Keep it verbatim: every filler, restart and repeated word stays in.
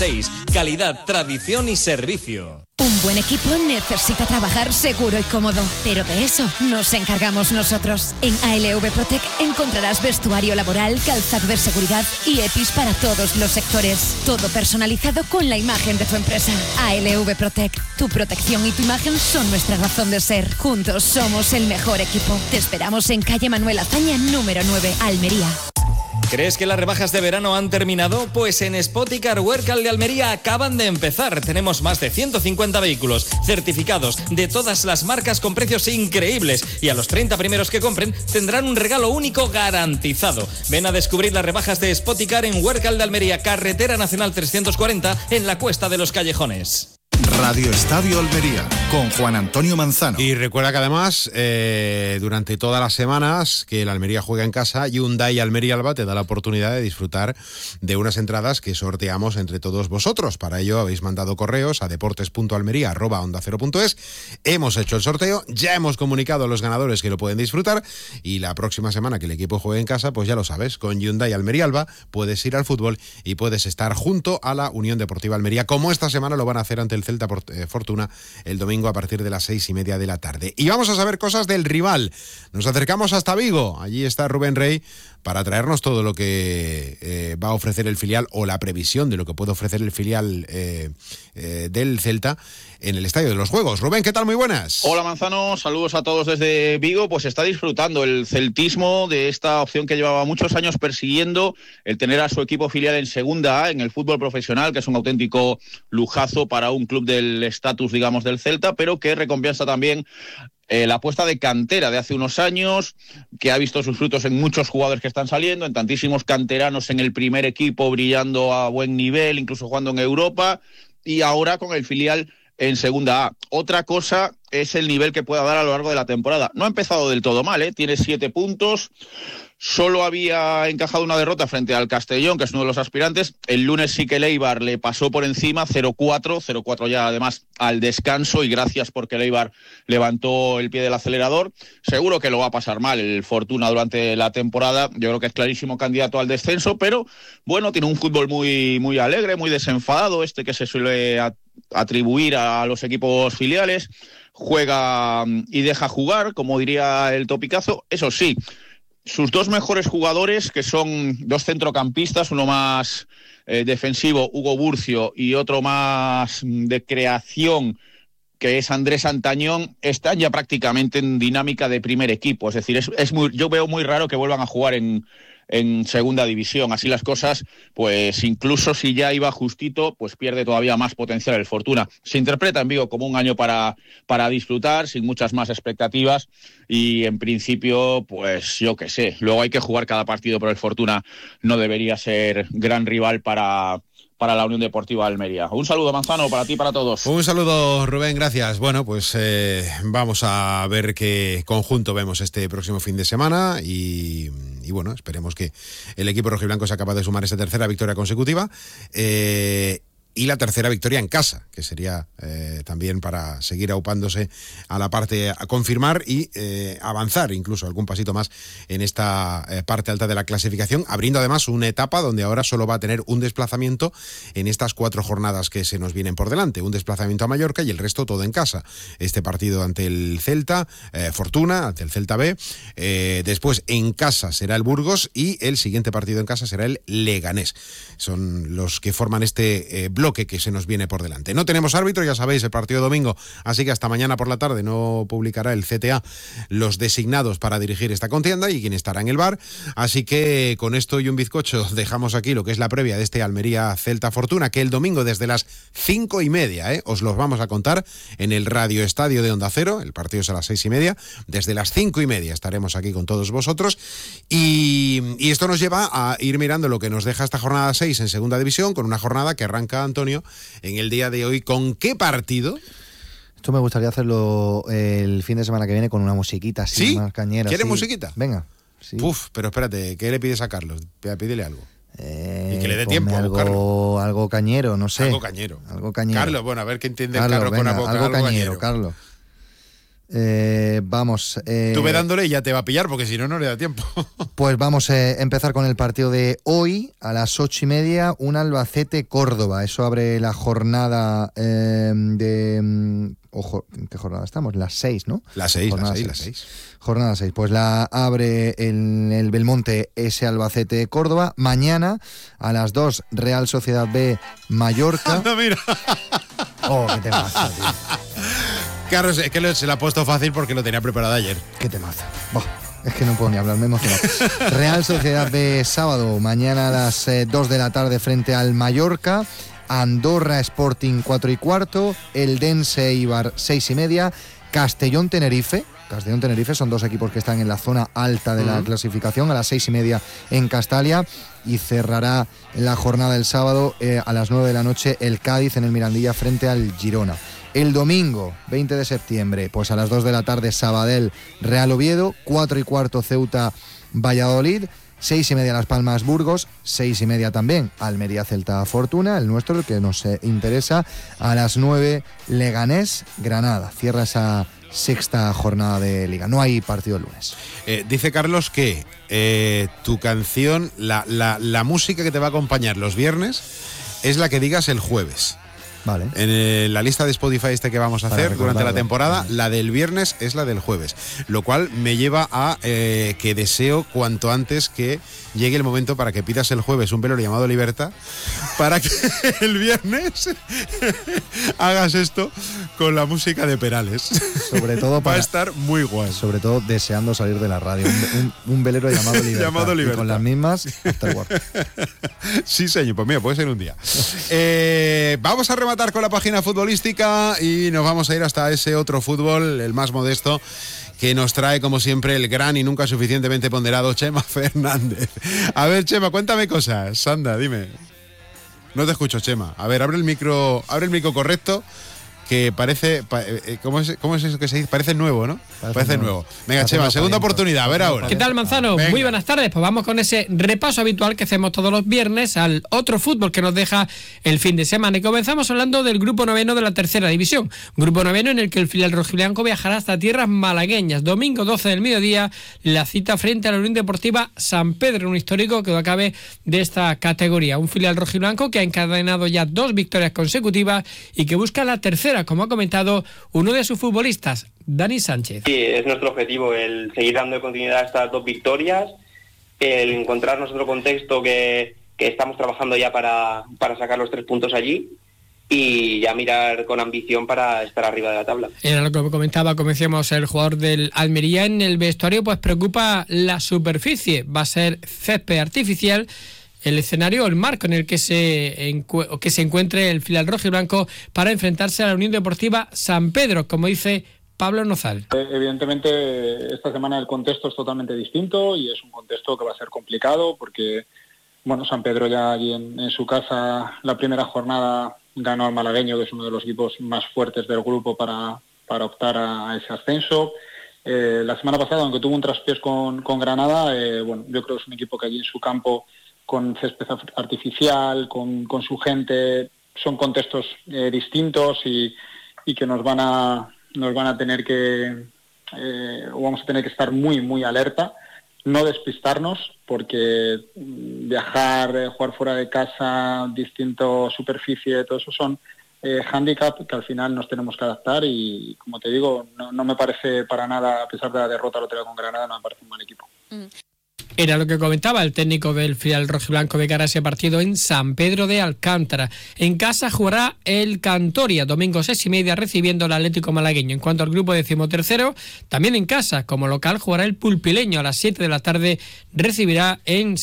seis. Calidad, tradición y servicio. Un buen equipo necesita trabajar seguro y cómodo, pero de eso nos encargamos nosotros. En A L V Protec encontrarás vestuario laboral, calzado de seguridad y E P I S para todos los sectores. Todo personalizado con la imagen de tu empresa. A L V Protec, tu protección y tu imagen son nuestra razón de ser. Juntos somos el mejor equipo. Te esperamos en calle Manuel Azaña, número nueve, Almería. ¿Crees que las rebajas de verano han terminado? Pues en Spoticar Huércal de Almería acaban de empezar. Tenemos más de ciento cincuenta vehículos certificados de todas las marcas con precios increíbles y a los treinta primeros que compren tendrán un regalo único garantizado. Ven a descubrir las rebajas de Spoticar en Huércal de Almería, Carretera Nacional trescientos cuarenta, en la Cuesta de los Callejones. Radio Estadio Almería, con Juan Antonio Manzano. Y recuerda que además, eh, durante todas las semanas que el Almería juega en casa, Hyundai Almería Alba te da la oportunidad de disfrutar de unas entradas que sorteamos entre todos vosotros. Para ello habéis mandado correos a deportes punto almería arroba onda cero punto es. Hemos hecho el sorteo, ya hemos comunicado a los ganadores que lo pueden disfrutar y la próxima semana que el equipo juegue en casa, pues ya lo sabes, con Hyundai Almería Alba puedes ir al fútbol y puedes estar junto a la Unión Deportiva Almería, como esta semana lo van a hacer ante el Celta Fortuna el domingo a partir de las seis y media de la tarde. Y vamos a saber cosas del rival. Nos acercamos hasta Vigo. Allí está Rubén Rey para traernos todo lo que eh, va a ofrecer el filial o la previsión de lo que puede ofrecer el filial eh, eh, del Celta en el Estadio de los Juegos. Rubén, ¿qué tal? Muy buenas. Hola Manzano, saludos a todos desde Vigo. Pues está disfrutando el celtismo de esta opción que llevaba muchos años persiguiendo, el tener a su equipo filial en Segunda A, en el fútbol profesional, que es un auténtico lujazo para un club del estatus, digamos, del Celta, pero que recompensa también Eh, la apuesta de cantera de hace unos años, que ha visto sus frutos en muchos jugadores que están saliendo, en tantísimos canteranos en el primer equipo brillando a buen nivel, incluso jugando en Europa, y ahora con el filial en Segunda A. Otra cosa es el nivel que pueda dar a lo largo de la temporada. No ha empezado del todo mal, ¿eh? Tiene siete puntos, solo había encajado una derrota frente al Castellón, que es uno de los aspirantes. El lunes sí que el Eibar le pasó por encima, cero cuatro, cero cuatro ya además al descanso, y gracias porque el Eibar levantó el pie del acelerador. Seguro que lo va a pasar mal el Fortuna durante la temporada. Yo creo que es clarísimo candidato al descenso, pero bueno, tiene un fútbol muy, muy alegre, muy desenfadado, este que se suele a, atribuir a los equipos filiales. Juega y deja jugar, como diría el topicazo. Eso sí, sus dos mejores jugadores, que son dos centrocampistas, uno más eh, defensivo, Hugo Burcio, y otro más de creación, que es Andrés Antañón, están ya prácticamente en dinámica de primer equipo. Es decir, es, es muy, yo veo muy raro que vuelvan a jugar en, en segunda división. Así las cosas, pues incluso si ya iba justito, pues pierde todavía más potencial el Fortuna. Se interpreta en Vigo como un año para, para disfrutar, sin muchas más expectativas, y en principio, pues yo qué sé, luego hay que jugar cada partido, pero el Fortuna no debería ser gran rival para... para la Unión Deportiva Almería. Un saludo, Manzano, para ti y para todos. Un saludo, Rubén, gracias. Bueno, pues eh, vamos a ver qué conjunto vemos este próximo fin de semana y, y bueno, esperemos que el equipo rojiblanco sea capaz de sumar esa tercera victoria consecutiva. Eh, Y la tercera victoria en casa, que sería eh, también para seguir aupándose a la parte a confirmar y eh, avanzar incluso algún pasito más en esta eh, parte alta de la clasificación, abriendo además una etapa donde ahora solo va a tener un desplazamiento en estas cuatro jornadas que se nos vienen por delante, un desplazamiento a Mallorca y el resto todo en casa. Este partido ante el Celta, eh, Fortuna, ante el Celta B, eh, después en casa será el Burgos y el siguiente partido en casa será el Leganés. Son los que forman este eh, bloque que se nos viene por delante. No tenemos árbitro, ya sabéis, el partido domingo, así que hasta mañana por la tarde no publicará el C T A los designados para dirigir esta contienda y quién estará en el V A R, así que con esto y un bizcocho dejamos aquí lo que es la previa de este Almería Celta Fortuna, que el domingo desde las cinco y media, ¿eh? os los vamos a contar en el Radio Estadio de Onda Cero. El partido es a las seis y media, desde las cinco y media estaremos aquí con todos vosotros y, y esto nos lleva a ir mirando lo que nos deja esta jornada seis en Segunda División, con una jornada que arranca, Antonio, en el día de hoy. ¿Con qué partido? Esto me gustaría hacerlo el fin de semana que viene con una musiquita así, ¿Sí? más cañera. ¿Quieres sí. musiquita? Venga. Sí. Uf, pero espérate, ¿qué le pides a Carlos? Pídele algo. Eh, y que le dé tiempo a algo, buscarlo. Algo cañero, no sé. Algo cañero. Algo cañero. Carlos, bueno, a ver qué entiende Carlos, el carro venga, con la boca. Algo, Algo cañero, cañero. Carlos. Eh, vamos. Eh, Tú ve dándole y ya te va a pillar, porque si no, no le da tiempo. Pues vamos a eh, empezar con el partido de hoy, a las ocho y media, un Albacete-Córdoba. Eso abre la jornada eh, de... Ojo, ¿en qué jornada estamos? Las seis, ¿no? Las seis, jornada las seis, seis. las seis. Jornada seis. Pues la abre el, el Belmonte, ese Albacete-Córdoba. Mañana, a las dos, Real Sociedad B, Mallorca. No, mira. Oh, qué temazo, tío. Carlos, es que se la ha puesto fácil porque lo tenía preparado ayer. Qué temazo. Buah, es que no puedo ni hablar, me he emocionado. Real Sociedad B, sábado, mañana a las eh, dos de la tarde frente al Mallorca. Andorra Sporting cuatro y cuarto. Eldense Eibar seis y media. Castellón Tenerife. Castellón Tenerife son dos equipos que están en la zona alta de la uh-huh. clasificación, a las seis y media en Castalia. Y cerrará la jornada el sábado eh, a las nueve de la noche el Cádiz en el Mirandilla frente al Girona. El domingo, veinte de septiembre, pues a las dos de la tarde Sabadell Real Oviedo, cuatro y cuarto Ceuta Valladolid, seis y media Las Palmas Burgos, seis y media también Almería Celta Fortuna, el nuestro, el que nos eh, interesa, a las nueve Leganés Granada. Cierra esa sexta jornada de Liga. No hay partido el lunes. Eh, dice Carlos que eh, tu canción, la, la, la música que te va a acompañar los viernes es la que digas el jueves. Vale. En el, la lista de Spotify este que vamos a Para hacer durante la temporada, sí. La del viernes es la del jueves, lo cual me lleva a eh, que deseo cuanto antes que llegue el momento para que pidas el jueves un velorio llamado Libertad, para que el viernes hagas esto con la música de Perales. Sobre todo para va a estar muy guay. Sobre todo deseando salir de la radio. Un, un, un velero llamado Libertad. llamado Libertad. Y con las mismas Afterwork. Sí, señor. Pues mira, puede ser un día. Eh, vamos a rematar con la página futbolística y nos vamos a ir hasta ese otro fútbol, el más modesto, que nos trae como siempre el gran y nunca suficientemente ponderado Chema Fernández. A ver, Chema, cuéntame cosas. Anda, dime. No te escucho, Chema. A ver, abre el micro, abre el micro correcto, que parece, ¿cómo es, cómo es eso que se dice? Parece nuevo, ¿no? Parece, parece nuevo. nuevo. Venga, Chema, segunda oportunidad, a ver ahora. ¿Qué tal, Manzano? Venga. Muy buenas tardes. Pues vamos con ese repaso habitual que hacemos todos los viernes al otro fútbol que nos deja el fin de semana. Y comenzamos hablando del grupo noveno de la tercera división. Grupo noveno en el que el filial rojiblanco viajará hasta tierras malagueñas. Domingo doce del mediodía, la cita frente a la Unión Deportiva San Pedro, un histórico que acabe de esta categoría. Un filial rojiblanco que ha encadenado ya dos victorias consecutivas y que busca la tercera, como ha comentado uno de sus futbolistas, Dani Sánchez. Sí, es nuestro objetivo el seguir dando continuidad a estas dos victorias, el encontrarnos otro contexto que, que estamos trabajando ya para, para sacar los tres puntos allí y ya mirar con ambición para estar arriba de la tabla. Era lo que comentaba, como decíamos, el jugador del Almería en el vestuario, pues preocupa la superficie, va a ser césped artificial el escenario, el marco en el que se, encu- que se encuentre el filial rojiblanco para enfrentarse a la Unión Deportiva San Pedro, como dice Pablo Nozal. Evidentemente esta semana el contexto es totalmente distinto y es un contexto que va a ser complicado porque bueno, San Pedro ya allí en, en su casa la primera jornada ganó al malagueño, que es uno de los equipos más fuertes del grupo para, para optar a, a ese ascenso. Eh, la semana pasada, aunque tuvo un traspiés con, con Granada, eh, bueno, yo creo que es un equipo que allí en su campo, con césped artificial, con, con su gente, son contextos eh, distintos y, y que nos van a nos van a tener que eh, vamos a tener que estar muy muy alerta, no despistarnos, porque viajar, eh, jugar fuera de casa, distinto superficie, todo eso son eh, hándicap que al final nos tenemos que adaptar y, como te digo, no, no me parece para nada, a pesar de la derrota el otro día con Granada, no me parece un mal equipo. Mm. Era lo que comentaba el técnico del filial rojiblanco de cara a ese partido en San Pedro de Alcántara. En casa jugará el Cantoria, domingo seis y media, recibiendo al Atlético Malagueño. En cuanto al grupo decimotercero, también en casa, como local, jugará el Pulpileño a las siete de la tarde, recibirá en